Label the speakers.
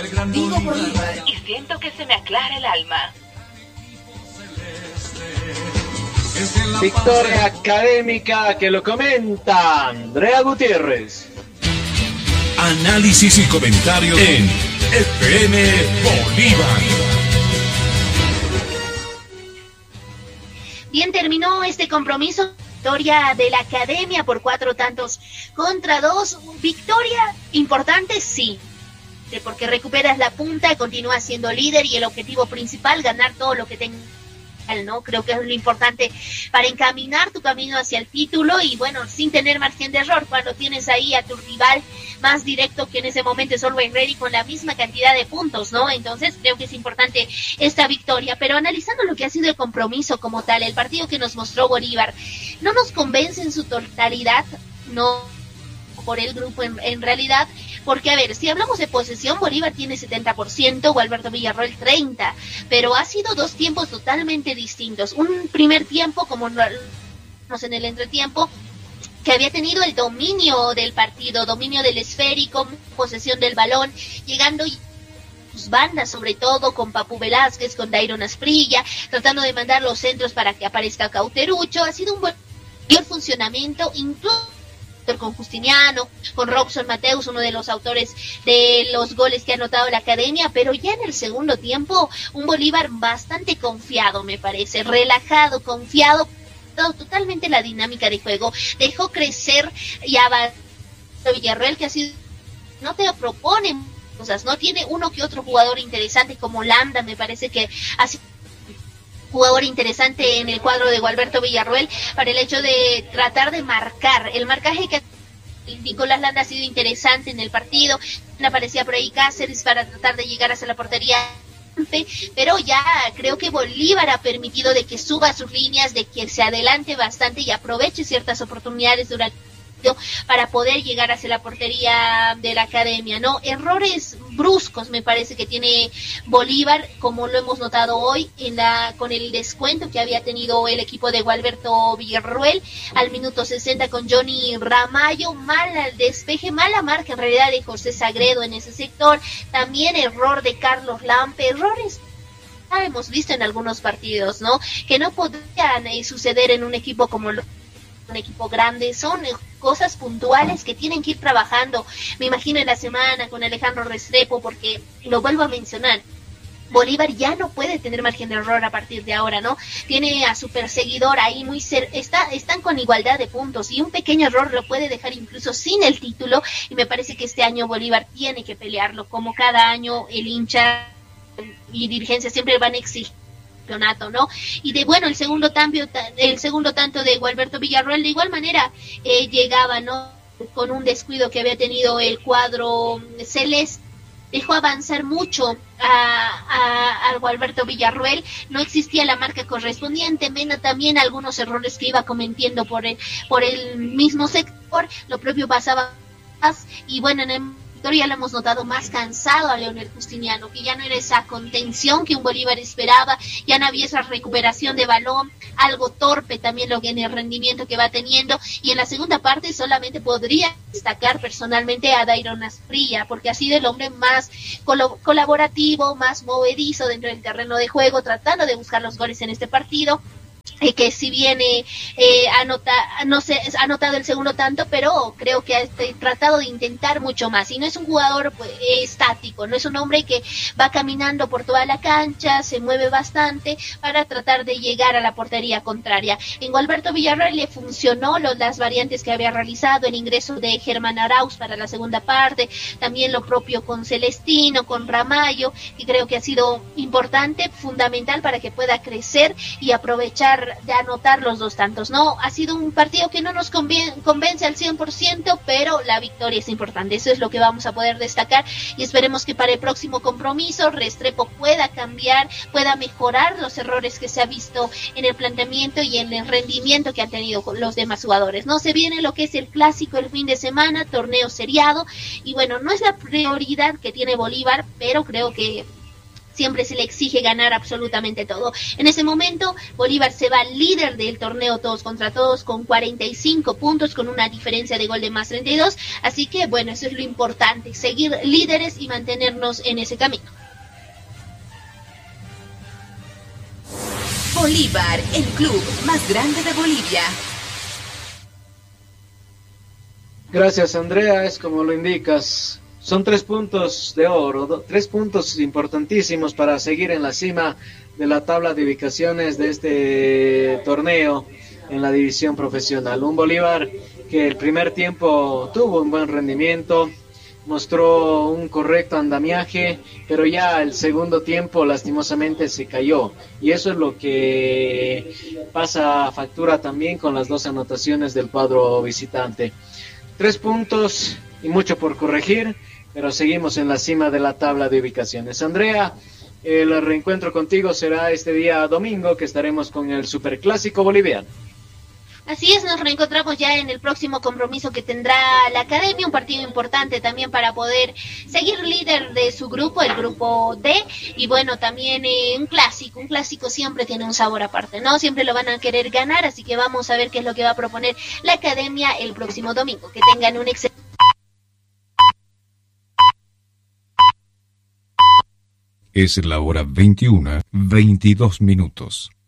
Speaker 1: Digo Bolívar y siento que se me aclara el alma.
Speaker 2: Victoria académica que lo comenta Andrea Gutiérrez.
Speaker 3: Análisis y comentarios en FM Bolívar.
Speaker 4: Bien, terminó este compromiso. Victoria de la Academia por 4-2. Victoria importante, sí, porque recuperas la punta, continúas siendo líder y el objetivo principal, ganar todo lo que tengas, ¿no? Creo que es lo importante para encaminar tu camino hacia el título y bueno, sin tener margen de error cuando tienes ahí a tu rival más directo, que en ese momento es Always Ready, con la misma cantidad de puntos, ¿no? Entonces creo que es importante esta victoria, pero analizando lo que ha sido el compromiso como tal, el partido que nos mostró Bolívar, no nos convence en su totalidad, no por el grupo en realidad, porque a ver, si hablamos de posesión, Bolívar tiene 70%, Gualberto Villarroel 30%, pero ha sido dos tiempos totalmente distintos. Un primer tiempo, como nos en el entretiempo, que había tenido el dominio del partido, dominio del esférico, posesión del balón, llegando sus bandas, sobre todo con Papu Velázquez, con Dairon Asprilla, tratando de mandar los centros para que aparezca Cauterucho. Ha sido un buen funcionamiento, incluso con Justiniano, con Robson Mateus, uno de los autores de los goles que ha anotado la Academia, pero ya en el segundo tiempo un Bolívar bastante confiado, me parece, relajado, confiado, totalmente la dinámica de juego, dejó crecer y avanzar Villarroel, que ha sido, no te propone cosas, no tiene uno que otro jugador interesante como Landa, me parece que ha sido jugador interesante en el cuadro de Gualberto Villarroel para el hecho de tratar de marcar. El marcaje que Nicolás Landa ha sido interesante en el partido, aparecía por ahí Cáceres para tratar de llegar hacia la portería, pero ya creo que Bolívar ha permitido de que suba sus líneas, de que se adelante bastante y aproveche ciertas oportunidades durante para poder llegar hacia la portería de la Academia, ¿no? Errores bruscos me parece que tiene Bolívar, como lo hemos notado hoy con el descuento que había tenido el equipo de Gualberto Villarroel al minuto 60 con Johnny Ramallo, mal despeje, mala marca en realidad de José Sagredo en ese sector, también error de Carlos Lampe, errores hemos visto en algunos partidos, ¿no? Que no podrían suceder en un equipo como un equipo grande, son cosas puntuales que tienen que ir trabajando, me imagino en la semana con Alejandro Restrepo, porque lo vuelvo a mencionar, Bolívar ya no puede tener margen de error a partir de ahora, ¿no? Tiene a su perseguidor ahí muy están con igualdad de puntos y un pequeño error lo puede dejar incluso sin el título, y me parece que este año Bolívar tiene que pelearlo, como cada año el hincha y dirigencia siempre van a exigir campeonato, ¿no? Y de bueno, el segundo tanto de Gualberto Villarroel de igual manera llegaba, ¿no? Con un descuido que había tenido el cuadro celeste, dejó avanzar mucho a Gualberto Villarroel, no existía la marca correspondiente, Mena también algunos errores que iba cometiendo por el mismo sector, lo propio pasaba, y bueno, en el ya lo hemos notado más cansado a Leonel Justiniano, que ya no era esa contención que un Bolívar esperaba, ya no había esa recuperación de balón, algo torpe también lo que en el rendimiento que va teniendo, y en la segunda parte solamente podría destacar personalmente a Dairon Asprilla, porque ha sido el hombre más colaborativo, más movedizo dentro del terreno de juego, tratando de buscar los goles en este partido. Que si bien ha anotado el segundo tanto, pero creo que ha tratado de intentar mucho más, y no es un jugador estático, no es un hombre que va caminando por toda la cancha, se mueve bastante para tratar de llegar a la portería contraria. En Gualberto Villarroel le funcionó las variantes que había realizado, el ingreso de Germán Arauz para la segunda parte, también lo propio con Celestino, con Ramallo, que creo que ha sido importante, fundamental para que pueda crecer y aprovechar de anotar los dos tantos, ¿no? Ha sido un partido que no nos convence al 100%, pero la victoria es importante, eso es lo que vamos a poder destacar, y esperemos que para el próximo compromiso Restrepo pueda cambiar, pueda mejorar los errores que se ha visto en el planteamiento y en el rendimiento que han tenido los demás jugadores, ¿no? Se viene lo que es el clásico el fin de semana, torneo seriado, y bueno, no es la prioridad que tiene Bolívar, pero creo que siempre se le exige ganar absolutamente todo. En ese momento, Bolívar se va líder del torneo todos contra todos con 45 puntos, con una diferencia de gol de más 32. Así que, bueno, eso es lo importante, seguir líderes y mantenernos en ese camino.
Speaker 1: Bolívar, el club más grande de Bolivia.
Speaker 2: Gracias, Andrea, es como lo indicas. Son 3 puntos de oro, 3 puntos importantísimos para seguir en la cima de la tabla de ubicaciones de este torneo en la división profesional. Un Bolívar que el primer tiempo tuvo un buen rendimiento, mostró un correcto andamiaje, pero ya el segundo tiempo lastimosamente se cayó. Y eso es lo que pasa factura también con las 2 anotaciones del cuadro visitante. 3 puntos y mucho por corregir, pero seguimos en la cima de la tabla de ubicaciones. Andrea, el reencuentro contigo será este día domingo, que estaremos con el Superclásico boliviano.
Speaker 4: Así es, nos reencontramos ya en el próximo compromiso que tendrá la Academia, un partido importante también para poder seguir líder de su grupo, el grupo D, y bueno, también un clásico siempre tiene un sabor aparte, ¿no? Siempre lo van a querer ganar, así que vamos a ver qué es lo que va a proponer la Academia el próximo domingo. Que tengan un excelente...
Speaker 3: Es la hora 21:22.